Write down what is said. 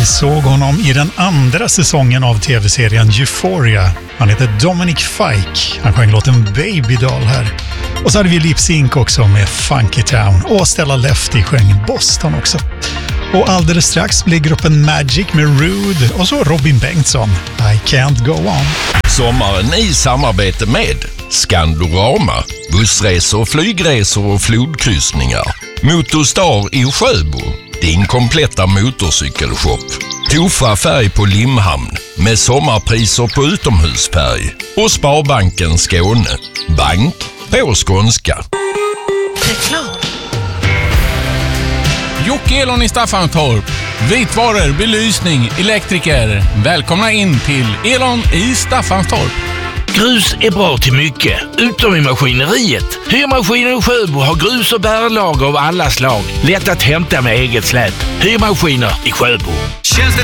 Vi såg honom i den andra säsongen av tv-serien Euphoria. Han heter Dominic Fike. Han sjöng låten Baby Doll här. Och så hade vi Lip Sync också med Funky Town. Och Stella Lefty sjöng Boston också. Och alldeles strax blir gruppen Magic med Rude och så Robin Bengtsson, I Can't Go On. Sommaren i samarbete med Skandorama, bussresor, flygresor och flodkryssningar. Motorstar i Sjöbo, din kompletta motorcykelshop. Tofa färg på Limhamn med sommarpriser på utomhusfärg. Och Sparbanken Skåne, bank på skånska. Reklam. Jocke Elon i Staffanstorp. Vitvaror, belysning, elektriker. Välkomna in till Elon i Staffanstorp. Grus är bra till mycket, utom i maskineriet. Hyrmaskinen i Sjöbo har grus- och bärlager av alla slag. Lätt att hämta med eget släp. Hyrmaskiner i Sjöbo.